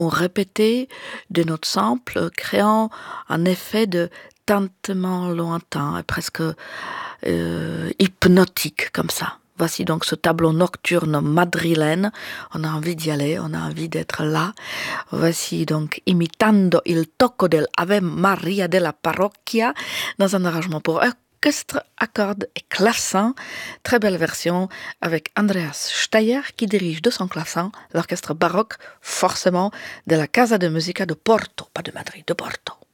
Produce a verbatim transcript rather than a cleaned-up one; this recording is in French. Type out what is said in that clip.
on répétait des notes simples, créant un effet de tintement lointain et presque euh, hypnotique comme ça. Voici donc ce tableau nocturne madrilène. On a envie d'y aller, on a envie d'être là. Voici donc Imitando il tocco del Ave Maria della Parrocchia dans un arrangement pour orchestre à cordes et clavecin. Très belle version avec Andreas Steyer qui dirige de son clavecin l'orchestre baroque, forcément de la Casa de Musica de Porto, pas de Madrid, de Porto.